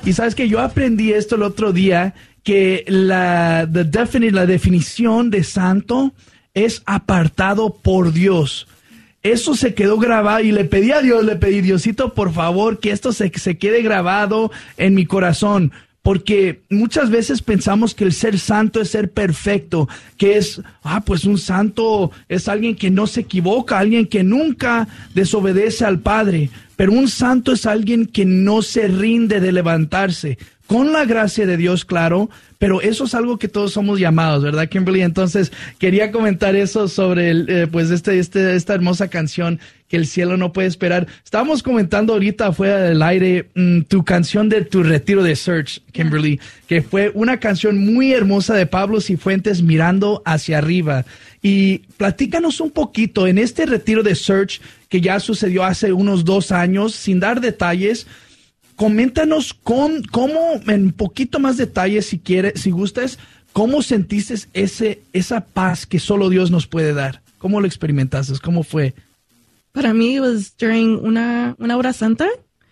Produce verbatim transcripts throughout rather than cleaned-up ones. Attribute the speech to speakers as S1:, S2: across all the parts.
S1: Y sabes que yo aprendí esto el otro día, que la, the defini- la definición de santo es apartado por Dios. Eso se quedó grabado y le pedí a Dios, le pedí, Diosito, por favor, que esto se, se quede grabado en mi corazón. Porque muchas veces pensamos que el ser santo es ser perfecto, que es, ah, pues un santo es alguien que no se equivoca, alguien que nunca desobedece al Padre. Pero un santo es alguien que no se rinde de levantarse, con la gracia de Dios, claro, pero eso es algo que todos somos llamados, ¿verdad, Kimberly? Entonces, quería comentar eso sobre el, eh, pues este, este, esta hermosa canción, que el cielo no puede esperar. Estábamos comentando ahorita fuera del aire mmm, tu canción de tu retiro de Search, Kimberly, yeah. que fue una canción muy hermosa de Pablo Cifuentes, Mirando hacia arriba. Y platícanos un poquito, en este retiro de Search, que ya sucedió hace unos dos años, sin dar detalles, coméntanos con, cómo, en un poquito más detalles, si quieres, si gustas, cómo sentiste ese, esa paz que solo Dios nos puede dar. ¿Cómo lo experimentaste? ¿Cómo fue?
S2: Para mí, it was during una, una hora santa.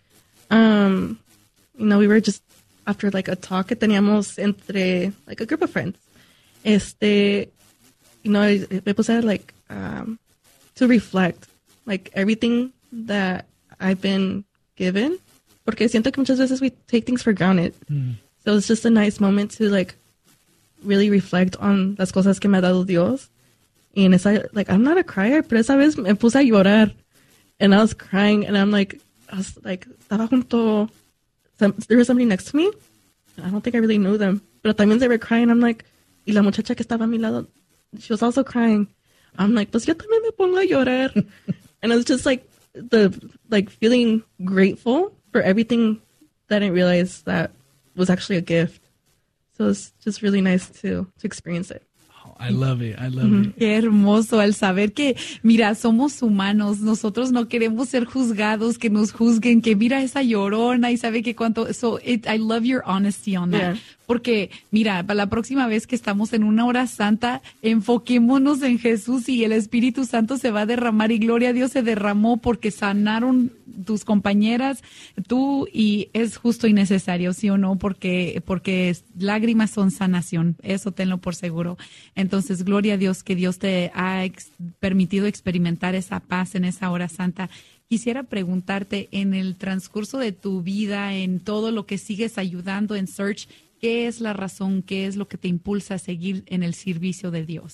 S2: Um, you know, we were just after like a talk que teníamos entre like a group of friends. Este, you know, me puse like um, to reflect like everything that I've been given. Porque siento que muchas veces we take things for granted. Mm. So it's just a nice moment to like really reflect on las cosas que me ha dado Dios. Y en esa, like, I'm not a crier, pero esa vez me puse a llorar. And I was crying, and I'm like, I was like, estaba junto, some, there was somebody next to me. And I don't think I really knew them. Pero también they were crying. I'm like, y la muchacha que estaba a mi lado, she was also crying. I'm like, pues yo también me pongo a llorar. And it was just like, the, like, feeling grateful for everything that I didn't realize that was actually a gift. So it's just really nice to, to experience it.
S1: I love it, I love
S3: mm-hmm.
S1: it.
S3: Qué hermoso al saber que, mira, somos humanos, nosotros no queremos ser juzgados, que nos juzguen, que mira esa llorona y sabe que cuánto, so it, I love your honesty on that. Yeah. Porque, mira, para la próxima vez que estamos en una hora santa, enfoquémonos en Jesús y el Espíritu Santo se va a derramar y gloria a Dios se derramó porque sanaron tus compañeras, tú, y es justo y necesario, ¿sí o no? Porque, porque lágrimas son sanación, eso tenlo por seguro. Entonces, gloria a Dios que Dios te ha ex- permitido experimentar esa paz en esa hora santa. Quisiera preguntarte, en el transcurso de tu vida, en todo lo que sigues ayudando en Search, ¿qué es la razón, qué es lo que te impulsa a seguir en el servicio de Dios?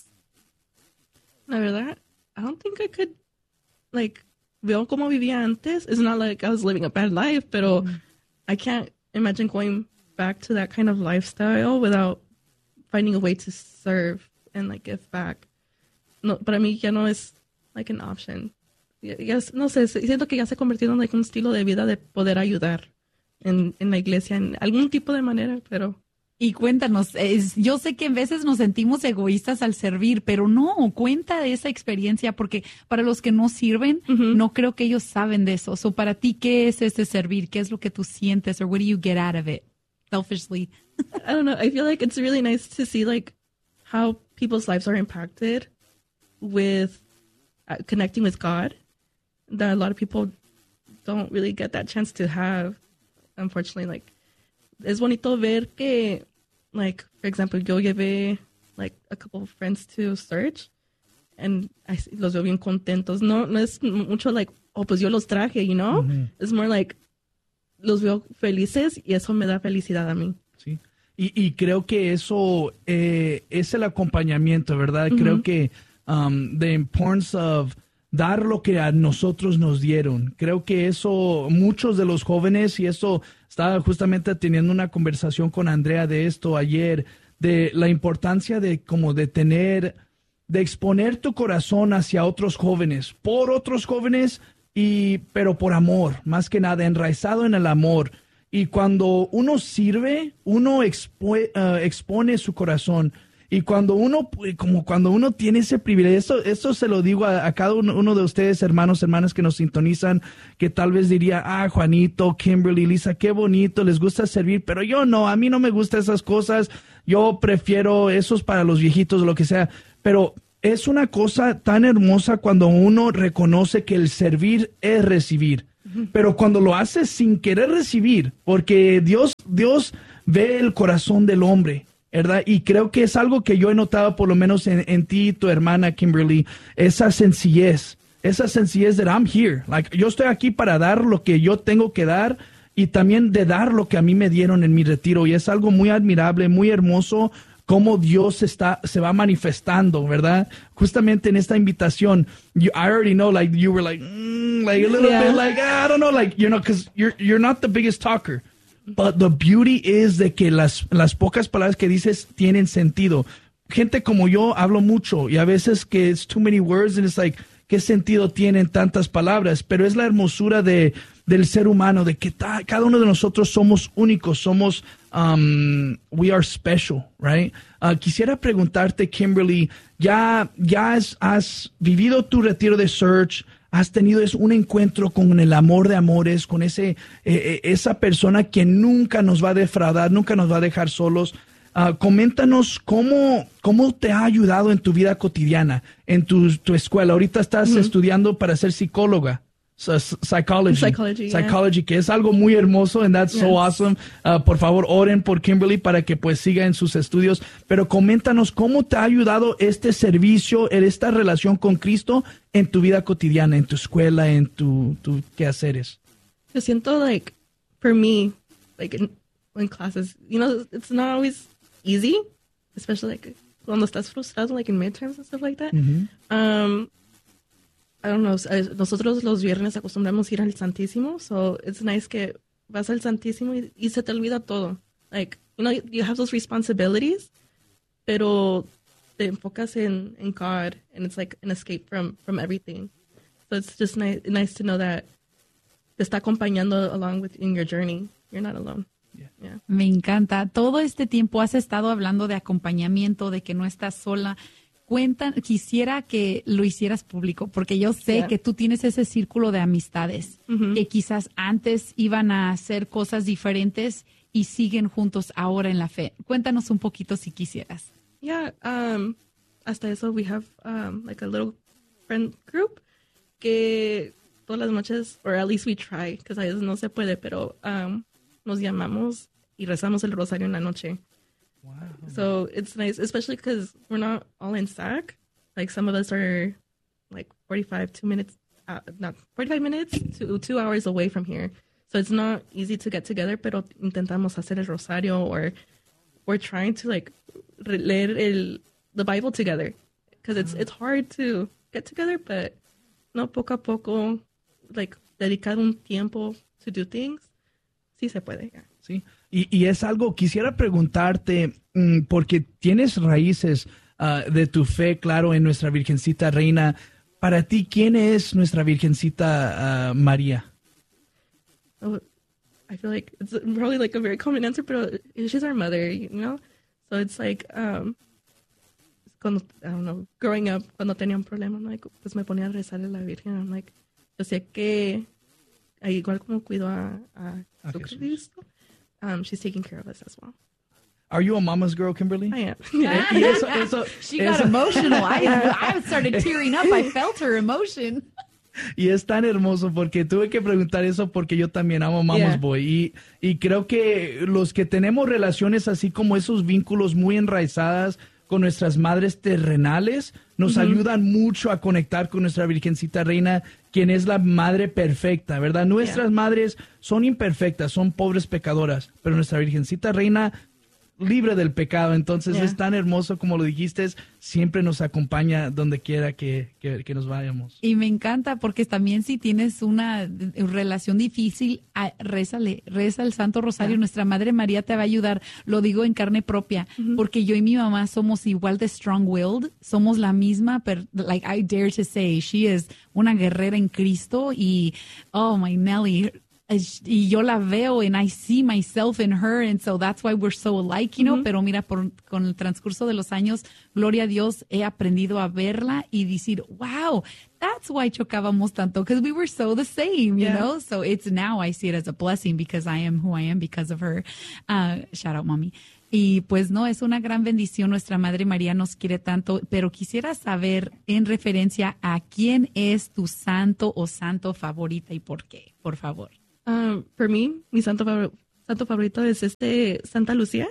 S2: La verdad, I don't think I could, like, veo cómo vivía antes. It's not like I was living a bad life, pero mm. I can't imagine going back to that kind of lifestyle without finding a way to serve and, like, give back. No, para mí ya no es, like, an option. Ya, ya, no sé, siento que ya se ha convertido en, like, un estilo de vida de poder ayudar en, en la iglesia en algún tipo de manera, pero...
S3: Y cuéntanos, es, yo sé que a veces nos sentimos egoístas al servir, pero no, cuenta de esa experiencia, porque para los que no sirven, uh-huh. no creo que ellos saben de eso. So, para ti, ¿qué es ese servir? ¿Qué es lo que tú sientes? Or what do you get out of it, selfishly?
S2: I don't know. I feel like it's really nice to see, like, how people's lives are impacted with uh, connecting with God, that a lot of people don't really get that chance to have, unfortunately. Like, es bonito ver que, like, for example, yo llevé, like, a couple of friends to Search, and I, los veo bien contentos. No, no es mucho, like, oh, pues yo los traje, you know? Mm-hmm. It's more like, los veo felices, y eso me da felicidad a mí.
S1: Sí. Y, y creo que eso eh, es el acompañamiento, ¿verdad? Mm-hmm. Creo que um, the importance of dar lo que a nosotros nos dieron. Creo que eso, muchos de los jóvenes, y eso estaba justamente teniendo una conversación con Andrea de esto ayer, de la importancia de como de tener, de exponer tu corazón hacia otros jóvenes, por otros jóvenes, y pero por amor, más que nada, enraizado en el amor. Y cuando uno sirve, uno expo, uh, expone su corazón. Y cuando uno, como cuando uno tiene ese privilegio, esto, esto se lo digo a, a cada uno, uno de ustedes, hermanos, hermanas que nos sintonizan, que tal vez diría, ah, Juanito, Kimberly, Lisa, qué bonito, les gusta servir, pero yo no, a mí no me gustan esas cosas, yo prefiero esos para los viejitos o lo que sea. Pero es una cosa tan hermosa cuando uno reconoce que el servir es recibir. pero cuando lo haces sin querer recibir, porque Dios, Dios ve el corazón del hombre, ¿verdad? Y creo que es algo que yo he notado por lo menos en, en ti y tu hermana Kimberly, esa sencillez, esa sencillez de I'm here. Like, yo estoy aquí para dar lo que yo tengo que dar y también de dar lo que a mí me dieron en mi retiro. Y es algo muy admirable, muy hermoso, cómo Dios está, se va manifestando, ¿verdad? Justamente en esta invitación, you, I already know, like, you were like, mm, like a little
S2: yeah.
S1: bit, like, I don't know, like, you know, because you're, you're not the biggest talker. But the beauty is de que las, las pocas palabras que dices tienen sentido. Gente como yo hablo mucho y a veces que it's too many words and it's like, ¿qué sentido tienen tantas palabras? Pero es la hermosura de, del ser humano, de que ta, cada uno de nosotros somos únicos, somos, um, we are special, right? Uh, quisiera preguntarte, Kimberly, ya, ya has, has vivido tu retiro de Search, has tenido es un encuentro con el amor de amores, con ese eh, esa persona que nunca nos va a defraudar, nunca nos va a dejar solos. Uh, coméntanos cómo, cómo te ha ayudado en tu vida cotidiana, en tu, tu escuela. Ahorita estás mm-hmm. estudiando para ser psicóloga. So, psychology,
S2: psychology,
S1: psychology
S2: yeah.
S1: que es algo muy hermoso and that's yes. so awesome. Uh, por favor, oren por Kimberly para que pues siga en sus estudios. Pero coméntanos cómo te ha ayudado este servicio, esta relación con Cristo en tu vida cotidiana, en tu escuela, en tu, tu quehaceres.
S2: Yo siento like, for me, like in, in classes, you know, it's not always easy, especially like cuando estás frustrado, like in midterms and stuff like that. Mm-hmm. Um, I don't know, nosotros los viernes acostumbramos ir al Santísimo, so it's nice que vas al Santísimo y, y se te olvida todo. Like, you know, you have those responsibilities, pero te enfocas en, en God, and it's like an escape from, from everything. So it's just nice, nice to know that te está acompañando along with in your journey. You're not alone.
S1: Yeah.
S2: Yeah.
S3: Me encanta. Todo este tiempo has estado hablando de acompañamiento, de que no estás sola. Cuentan, quisiera que lo hicieras público, porque yo sé yeah. que tú tienes ese círculo de amistades mm-hmm. que quizás antes iban a hacer cosas diferentes y siguen juntos ahora en la fe. Cuéntanos un poquito si quisieras.
S2: Yeah, um, hasta eso we have um, like a little friend group que todas las noches, or at least we try, because a veces no se puede, pero um, nos llamamos y rezamos el rosario en la noche.
S1: Wow.
S2: So it's nice, especially because we're not all in S A C. Like some of us are like forty-five, two minutes, uh, not forty-five minutes to two hours away from here. So it's not easy to get together, pero intentamos hacer el rosario, or we're trying to like leer el, the Bible together. Because it's, it's hard to get together, but no, poco a poco, like dedicar un tiempo to do things, sí se puede. Yeah.
S1: Sí. Y, y es algo, quisiera preguntarte, mmm, porque tienes raíces uh, de tu fe, claro, en nuestra Virgencita Reina. Para ti, ¿quién es nuestra Virgencita uh, María?
S2: Oh, I feel like it's probably like a very common answer, but she's our mother, you know? So it's like, um, cuando, I don't know, growing up, cuando tenía un problema, ¿no? Like, pues me ponía a rezar a la Virgen. I'm like, yo sé que igual como cuido a, a, a Jesucristo, um, she's taking care of us as well.
S1: Are you a mama's girl, Kimberly?
S2: I am.
S1: Yeah. Y eso, eso,
S3: she got
S1: eso.
S3: emotional. I, I started tearing up. I felt her emotion.
S1: Y es tan hermoso porque tuve que preguntar eso porque yo también amo Mama's
S2: Yeah.
S1: Boy. Y, y creo que los que tenemos relaciones así como esos vínculos muy enraizadas con nuestras madres terrenales, nos
S2: Mm-hmm.
S1: ayudan mucho a conectar con nuestra Virgencita Reina, quien es la madre perfecta, ¿verdad? Nuestras
S2: Yeah.
S1: madres son imperfectas, son pobres pecadoras, pero nuestra Virgencita Reina libre del pecado. Entonces
S2: Yeah.
S1: es tan hermoso como lo dijiste, siempre nos acompaña donde quiera que, que, que nos vayamos.
S3: Y me encanta porque también si tienes una relación difícil, ah, rézale, reza el Santo Rosario.
S2: Yeah.
S3: Nuestra Madre María te va a ayudar. Lo digo en carne propia,
S2: Mm-hmm.
S3: porque yo y mi mamá somos igual de strong-willed, somos la misma, pero like I dare to say, she is una guerrera en Cristo y, oh my Nelly, y yo la veo and I see myself in her, and so that's why we're so alike, you know, mm-hmm. pero mira, por, con el transcurso de los años, gloria a Dios, he aprendido a verla y decir, wow, that's why chocábamos tanto, because we were so the same, you yeah. know, so it's now I see it as a blessing because I am who I am because of her. Uh, shout out, mommy. Y pues no, es una gran bendición. Nuestra Madre María nos quiere tanto, pero quisiera saber en referencia a quién es tu santo o santo favorita y por qué, por favor.
S2: Um, for me, mi santo, favor- santo favorito es este Santa Lucía.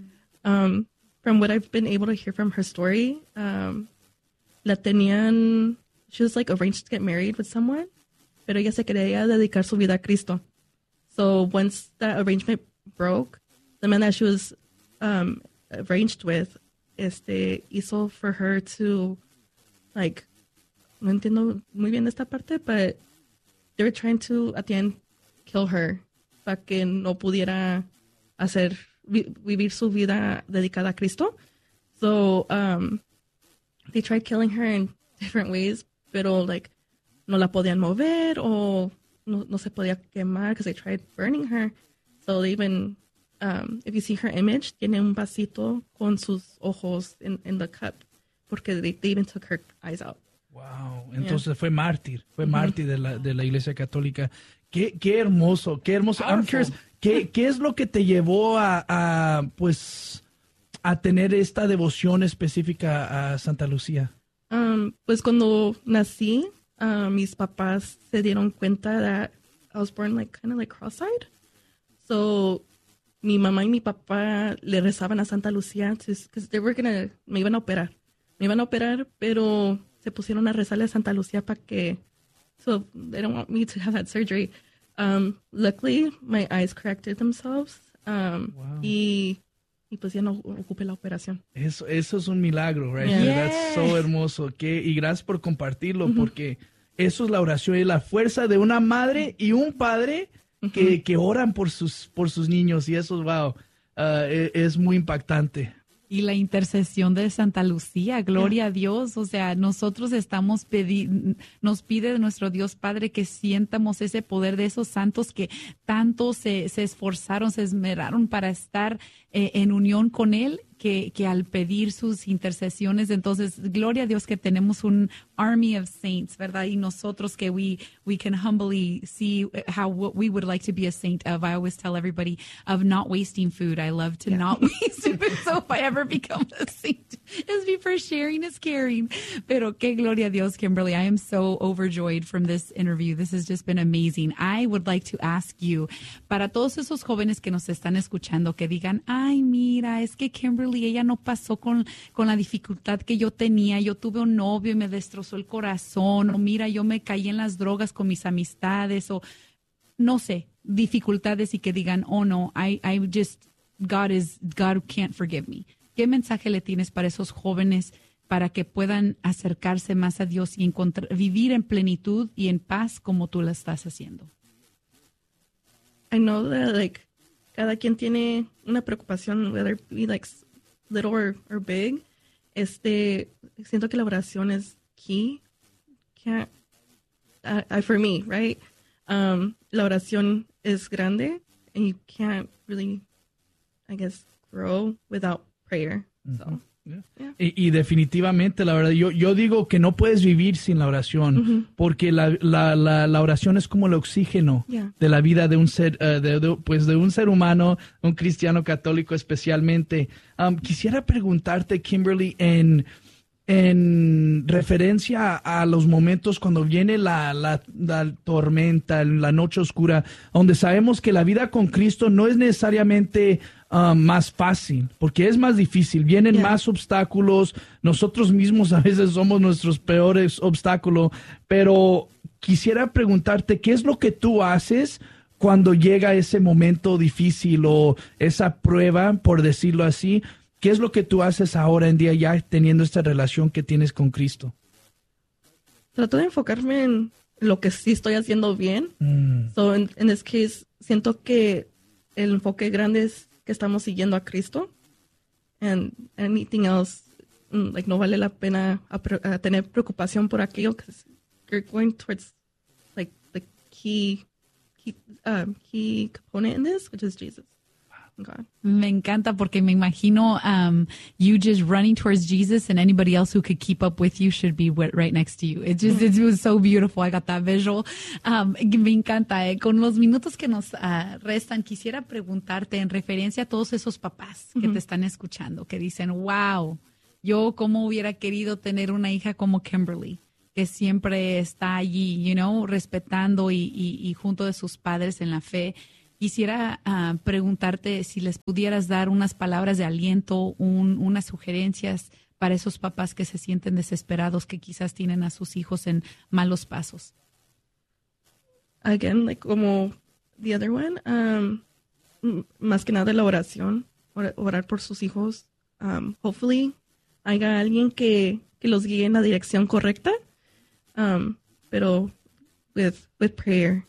S2: Um, from what I've been able to hear from her story, um, la tenían, she was like arranged to get married with someone, pero ella se quería dedicar su vida a Cristo. So once that arrangement broke, the man that she was um, arranged with, este, hizo for her to, like, no entiendo muy bien esta parte, but they were trying to, at the end, kill her para que no pudiera hacer, vi- vivir su vida dedicada a Cristo. So, um, they tried killing her in different ways, pero, like, no la podían mover o no, no se podía quemar because they tried burning her. So they even, um, if you see her image, tiene un vasito con sus ojos in, in the cup porque they, they even took her eyes out.
S1: Wow, entonces yeah. fue mártir, fue mm-hmm. mártir de la, de la Iglesia Católica. Qué, qué hermoso, qué hermoso. I'm curious, ¿qué, ¿qué es lo que te llevó a, a, pues, a tener esta devoción específica a Santa Lucía?
S2: Um, pues cuando nací, uh, mis papás se dieron cuenta that I was born like kind of like cross-eyed. So mi mamá y mi papá le rezaban a Santa Lucía because they were gonna, me iban a operar. Me iban a operar, pero se pusieron a rezarle a Santa Lucía para que, so they don't want me to have that surgery. Um, luckily, my eyes corrected themselves. Um, wow. y, y pues ya no ocupé la operación.
S1: Eso, eso es un milagro, right?
S2: Yeah.
S1: Yeah. That's so hermoso. Que, y gracias por compartirlo, mm-hmm. porque eso es la oración y la fuerza de una madre y un padre mm-hmm. que, que oran por sus, por sus niños. Y eso, wow, uh, es, es muy impactante.
S3: Y la intercesión de Santa Lucía, gloria yeah. a Dios. O sea, nosotros estamos pedi- nos pide nuestro Dios Padre que sientamos ese poder de esos santos que tanto se, se esforzaron, se esmeraron para estar eh, en unión con Él, que, que al pedir sus intercesiones, entonces, gloria a Dios que tenemos un army of saints, ¿verdad? Y nosotros que we, we can humbly see how what we would like to be a saint of. I always tell everybody of not wasting food. I love to yeah. not waste food. So if I ever become a saint, it's be for sharing is caring. Pero que gloria a Dios, Kimberly. I am so overjoyed from this interview. This has just been amazing. I would like to ask you, para todos esos jóvenes que nos están escuchando, que digan, ay, mira, es que Kimberly, ella no pasó con, con la dificultad que yo tenía. Yo tuve un novio y me destrozó el corazón. O mira, yo me caí en las drogas con mis amistades. O no sé, dificultades y que digan, oh no, I, I just, God is, God can't forgive me. ¿Qué mensaje le tienes para esos jóvenes para que puedan acercarse más a Dios y encontrar, vivir en plenitud y en paz como tú lo estás haciendo?
S2: I know that, like, cada quien tiene una preocupación, whether it be like little or, or big. Este, siento que la oración es key. Can't, uh, uh, for me, right? Um, la oración es grande, and you can't really, I guess, grow without prayer. Mm-hmm. So.
S1: Yeah. Yeah. Y, y definitivamente, la verdad, yo, yo digo que no puedes vivir sin la oración, uh-huh. porque la, la, la, la oración es como el oxígeno
S2: yeah.
S1: de la vida de un ser, uh, de, de, pues de un ser humano, un cristiano católico especialmente. Um, quisiera preguntarte, Kimberly, en, en referencia a los momentos cuando viene la, la, la tormenta, la noche oscura, donde sabemos que la vida con Cristo no es necesariamente Uh, más fácil, porque es más difícil, vienen yeah. más obstáculos, nosotros mismos a veces somos nuestros peores obstáculos, pero quisiera preguntarte, ¿qué es lo que tú haces cuando llega ese momento difícil o esa prueba, por decirlo así? ¿Qué es lo que tú haces ahora en día ya teniendo esta relación que tienes con Cristo?
S2: Trato de enfocarme en lo que sí estoy haciendo bien.
S1: Mm.
S2: So, in, in this case, siento que el enfoque grande es que estamos siguiendo a Cristo, and anything else, like, no vale la pena a, a tener preocupación por aquello, because you're going towards, like, the key key, um, key component in this, which is Jesus. God.
S3: Me encanta porque me imagino um, you just running towards Jesus, and anybody else who could keep up with you should be right next to you. It just it was so beautiful. I got that visual. Um, me encanta. Eh. Con los minutos que nos uh, restan, quisiera preguntarte en referencia a todos esos papás que mm-hmm. te están escuchando, que dicen, wow, yo cómo hubiera querido tener una hija como Kimberly, que siempre está allí, you know, respetando y, y, y junto de sus padres en la fe. Quisiera uh, preguntarte si les pudieras dar unas palabras de aliento, un, unas sugerencias para esos papás que se sienten desesperados, que quizás tienen a sus hijos en malos pasos.
S2: Again, like como the other one, um, más que nada la oración, or, orar por sus hijos. Um, hopefully haya alguien que, que los guíe en la dirección correcta, um, pero with, with prayer.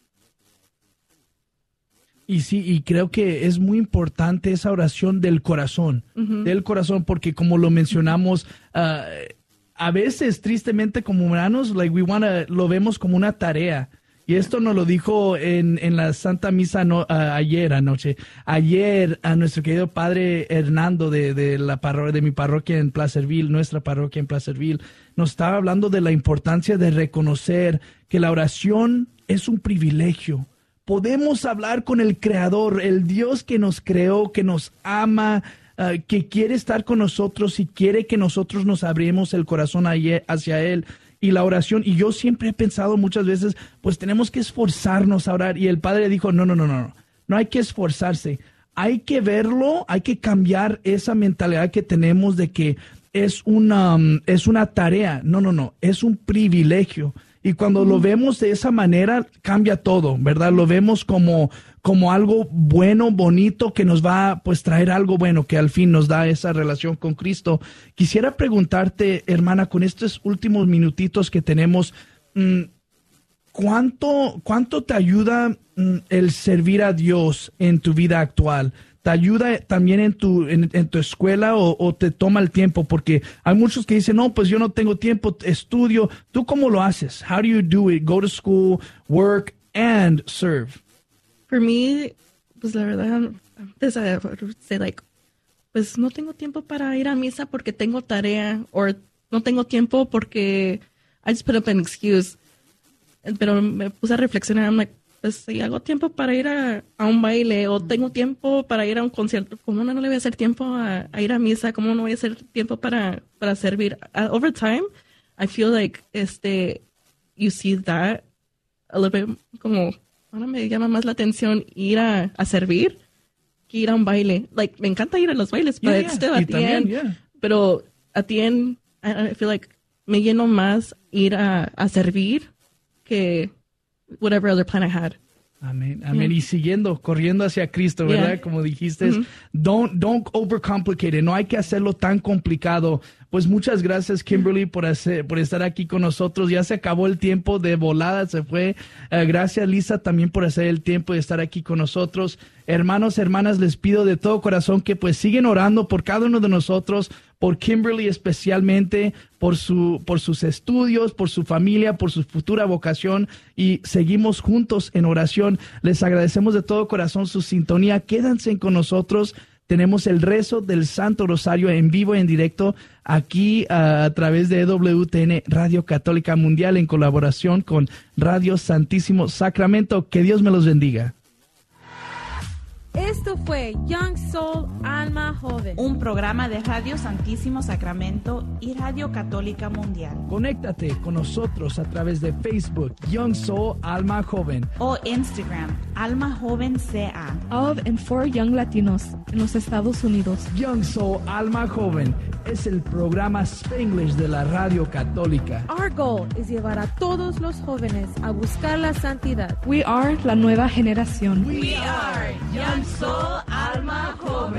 S1: Y sí, y creo que es muy importante esa oración del corazón, uh-huh. del corazón, porque como lo mencionamos, uh, a veces tristemente como humanos, like we wanna, lo vemos como una tarea. Y esto nos lo dijo en, en la Santa Misa no, uh, ayer anoche. Ayer a nuestro querido padre Hernando de, de, la parro- de mi parroquia en Placerville, nuestra parroquia en Placerville, nos estaba hablando de la importancia de reconocer que la oración es un privilegio. Podemos hablar con el Creador, el Dios que nos creó, que nos ama, uh, que quiere estar con nosotros y quiere que nosotros nos abramos el corazón hacia Él. Y la oración, y yo siempre he pensado muchas veces, pues tenemos que esforzarnos a orar. Y el Padre dijo, no, no, no, no, no, no hay que esforzarse. Hay que verlo, hay que cambiar esa mentalidad que tenemos de que es una, um, es una tarea. No, no, no, es un privilegio. Y cuando lo vemos de esa manera, cambia todo, ¿verdad? Lo vemos como, como algo bueno, bonito, que nos va a pues, traer algo bueno, que al fin nos da esa relación con Cristo. Quisiera preguntarte, hermana, con estos últimos minutitos que tenemos, ¿cuánto, cuánto te ayuda el servir a Dios en tu vida actual? ¿Te ayuda también en tu, en, en tu escuela o, o te toma el tiempo? Porque hay muchos que dicen, no, pues yo no tengo tiempo, estudio. ¿Tú cómo lo haces? How do you do it? Go to school, work, and serve.
S2: For me, pues la verdad, antes I would say like, pues no tengo tiempo para ir a misa porque tengo tarea, o no tengo tiempo porque I just put up an excuse. Pero me puse a reflexionar, I'm like, pues si hago tiempo para ir a, a un baile o tengo tiempo para ir a un concierto, ¿cómo no, no le voy a hacer tiempo a, a ir a misa? ¿Cómo no voy a hacer tiempo para, para servir? Uh, over time, I feel like este, you see that a little bit, como, ahora me llama más la atención ir a, a servir que ir a un baile. Like, me encanta ir a los bailes,
S1: yeah,
S2: but
S1: yeah.
S2: still at the end, yeah. Pero at the end, I, I feel like me lleno más ir a, a servir que whatever other plan I had.
S1: Amén, amén. Yeah. Y siguiendo, corriendo hacia Cristo, ¿verdad? Yeah. Como dijiste, mm-hmm. don't, don't overcomplicate it. No hay que hacerlo tan complicado. Pues muchas gracias, Kimberly, por, hacer, por estar aquí con nosotros. Ya se acabó el tiempo, de volada se fue. Uh, gracias, Lisa, también por hacer el tiempo de estar aquí con nosotros. Hermanos, hermanas, les pido de todo corazón que pues siguen orando por cada uno de nosotros, por Kimberly especialmente, por su, por sus estudios, por su familia, por su futura vocación, y seguimos juntos en oración. Les agradecemos de todo corazón su sintonía. Quédense con nosotros. Tenemos el rezo del Santo Rosario en vivo, en directo, aquí uh, a través de E W T N Radio Católica Mundial, en colaboración con Radio Santísimo Sacramento. Que Dios me los bendiga.
S4: Esto fue Young Soul Alma Joven,
S5: un programa de Radio Santísimo Sacramento y Radio Católica Mundial.
S1: Conéctate con nosotros a través de Facebook Young Soul Alma Joven
S5: o Instagram Alma Joven C A.
S2: Of and for Young Latinos en los Estados Unidos.
S1: Young Soul Alma Joven es el programa Spanglish de la Radio Católica.
S4: Our goal es llevar a todos los jóvenes a buscar la santidad.
S2: We are la nueva generación.
S5: We are Young Soul Alma Joven.